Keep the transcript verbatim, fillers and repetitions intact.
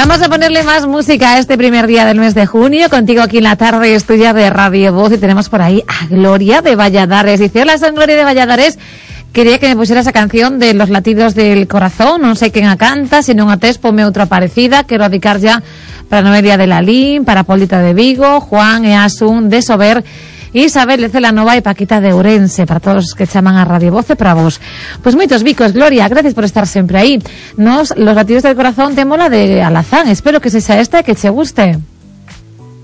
Vamos a ponerle más música a este primer día del mes de junio. Contigo aquí en la tarde estudia de Radio Voz y tenemos por ahí a Gloria de Valladares. Dice, hola, soy Gloria de Valladares. Quería que me pusiera esa canción de Los latidos del corazón. Non sei quen a canta, se non a tes, ponme outra parecida. Quero dedicar ya para Noelia de Lalín, para Polita de Vigo, Juan e Asun de Sober, Isabel de Celanova e Paquita de Ourense, para todos os que chaman a Radio Voz e para vos. Pois moitos bicos, Gloria, gracias por estar sempre aí. Nos, Los latidos del corazón, temos la de Alazán. Espero que sexa esta e que che guste.